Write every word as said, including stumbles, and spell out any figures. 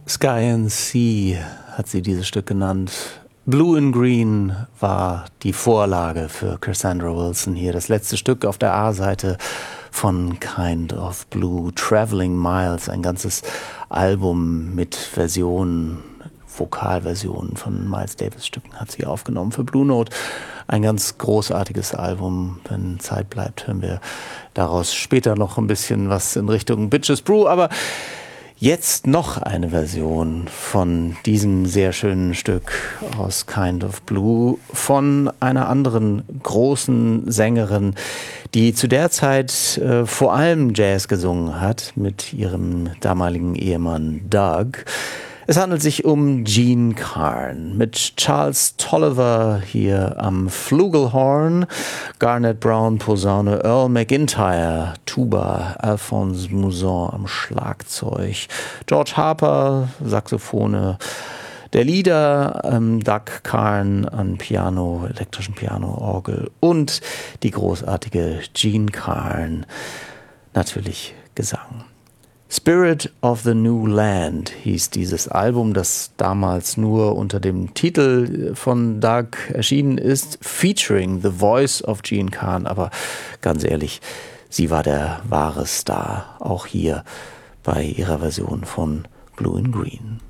Sky and Sea hat sie dieses Stück genannt. Blue in Green war die Vorlage für Cassandra Wilson hier. Das letzte Stück auf der A-Seite von Kind of Blue. Traveling Miles, ein ganzes Album mit Versionen, Vokalversionen von Miles Davis Stücken hat sie aufgenommen für Blue Note. Ein ganz großartiges Album. Wenn Zeit bleibt, hören wir daraus später noch ein bisschen was in Richtung Bitches Brew. Aber jetzt noch eine Version von diesem sehr schönen Stück aus Kind of Blue von einer anderen großen Sängerin, die zu der Zeit äh, vor allem Jazz gesungen hat mit ihrem damaligen Ehemann Doug. Es handelt sich um Jean Carn mit Charles Tolliver hier am Flugelhorn, Garnet Brown Posaune, Earl McIntyre Tuba, Alphonse Mouzon am Schlagzeug, George Harper Saxophone, der Leader ähm, Doug Carn an Piano, elektrischen Piano, Orgel und die großartige Jean Carn natürlich Gesang. Spirit of the New Land hieß dieses Album, das damals nur unter dem Titel von Doug erschienen ist, featuring the voice of Jean Carn, aber ganz ehrlich, sie war der wahre Star, auch hier bei ihrer Version von Blue in Green.